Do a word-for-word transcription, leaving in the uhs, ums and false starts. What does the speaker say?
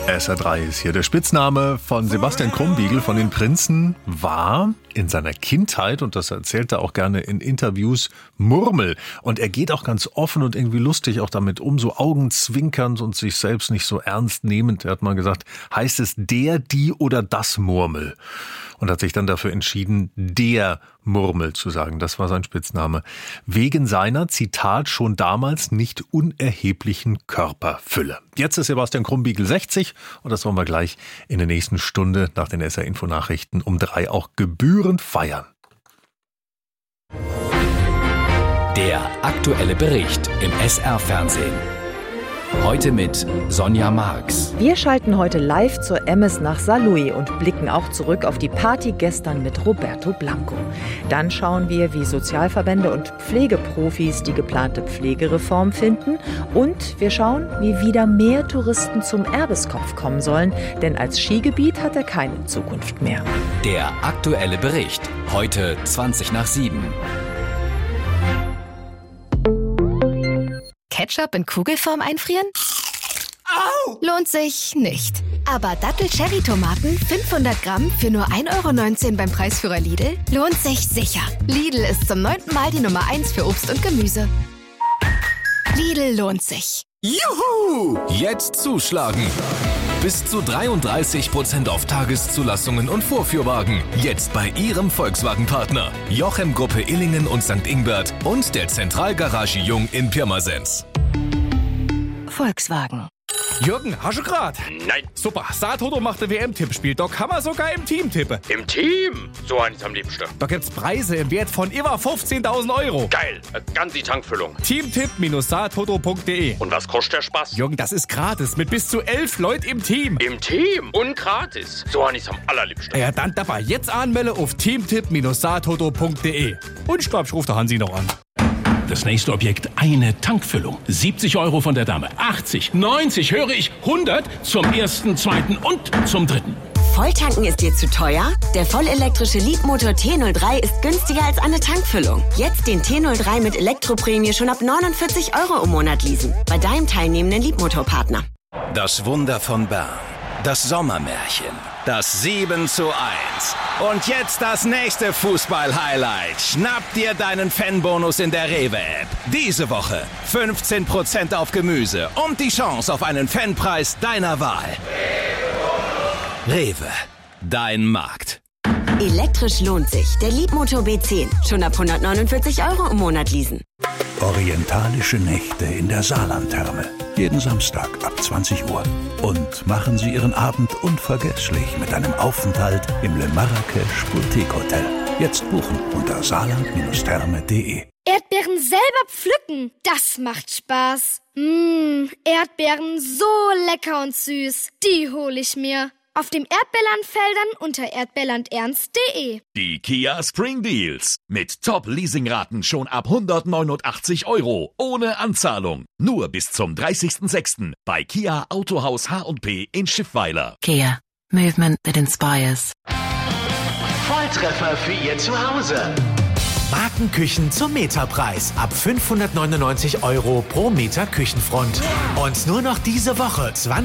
S R drei ist hier. Der Spitzname von Sebastian Krumbiegel von den Prinzen war in seiner Kindheit, und das erzählt er auch gerne in Interviews, Murmel. Und er geht auch ganz offen und irgendwie lustig auch damit um, so augenzwinkernd und sich selbst nicht so ernst nehmend. Er hat mal gesagt, heißt es der, die oder das Murmel? Und hat sich dann dafür entschieden, der Murmel zu sagen. Das war sein Spitzname. Wegen seiner, Zitat, schon damals nicht unerheblichen Körperfülle. Jetzt ist Sebastian Krumbiegel sechzig und das wollen wir gleich in der nächsten Stunde nach den S R-Info-Nachrichten um drei auch gebührend feiern. Der aktuelle Bericht im S R-Fernsehen. Heute mit Sonja Marx. Wir schalten heute live zur Emmes nach Saarlouis und blicken auch zurück auf die Party gestern mit Roberto Blanco. Dann schauen wir, wie Sozialverbände und Pflegeprofis die geplante Pflegereform finden. Und wir schauen, wie wieder mehr Touristen zum Erbeskopf kommen sollen, denn als Skigebiet hat er keine Zukunft mehr. Der aktuelle Bericht. Heute zwanzig nach sieben. Ketchup in Kugelform einfrieren? Au! Lohnt sich nicht. Aber Dattel-Cherry-Tomaten fünfhundert Gramm für nur ein Euro neunzehn beim Preisführer Lidl lohnt sich sicher. Lidl ist zum neunten Mal die Nummer eins für Obst und Gemüse. Lidl lohnt sich. Juhu! Jetzt zuschlagen. Bis zu dreiunddreißig Prozent auf Tageszulassungen und Vorführwagen. Jetzt bei Ihrem Volkswagen-Partner. Jochem Gruppe Illingen und Sankt Ingbert und der Zentralgarage Jung in Pirmasens. Volkswagen. Jürgen, hast du grad? Nein. Super, Saartoto macht ein W M-Tippspiel. Da kann man sogar im Team tippen. Im Team? So eins am liebsten. Da gibt's Preise im Wert von über fünfzehntausend Euro. Geil, eine ganze Tankfüllung. Teamtipp Saartoto punkt de. Und was kostet der Spaß? Jürgen, das ist gratis mit bis zu elf Leuten im Team. Im Team? Und gratis. So eins am allerliebsten. Ja, dann dabei jetzt anmelde auf teamtipp Saartoto punkt de. Und ich glaube, ich rufe der Hansi noch an. Das nächste Objekt, eine Tankfüllung. siebzig Euro von der Dame. achtzig, neunzig, höre ich, hundert zum ersten, zweiten und zum dritten. Volltanken ist dir zu teuer? Der vollelektrische Leapmotor T null drei ist günstiger als eine Tankfüllung. Jetzt den T null drei mit Elektroprämie schon ab neunundvierzig Euro im Monat leasen. Bei deinem teilnehmenden Leapmotor-Partner. Das Wunder von Bern. Das Sommermärchen. Das sieben zu eins. Und jetzt das nächste Fußball-Highlight. Schnapp dir deinen Fanbonus in der Rewe-App. Diese Woche fünfzehn Prozent auf Gemüse und die Chance auf einen Fanpreis deiner Wahl. Rewe, dein Markt. Elektrisch lohnt sich. Der Leapmotor B zehn. Schon ab hundertneunundvierzig Euro im Monat leasen. Orientalische Nächte in der Saarlandtherme. Jeden Samstag ab zwanzig Uhr. Und machen Sie Ihren Abend unvergesslich mit einem Aufenthalt im Le Marrakech Boutique Hotel. Jetzt buchen unter saarland Therme punkt de. Erdbeeren selber pflücken, das macht Spaß. Mmh, Erdbeeren so lecker und süß, die hole ich mir. Auf dem Erdbeerlandfeldern unter erdbeerlandernst punkt de. Die Kia Spring Deals. Mit Top-Leasingraten schon ab hundertneunundachtzig Euro. Ohne Anzahlung. Nur bis zum dreißigsten sechsten bei Kia Autohaus H und P in Schiffweiler. Kia. Movement that inspires. Volltreffer für Ihr Zuhause. Markenküchen zum Meterpreis. Ab fünfhundertneunundneunzig Euro pro Meter Küchenfront. Und nur noch diese Woche zwanzig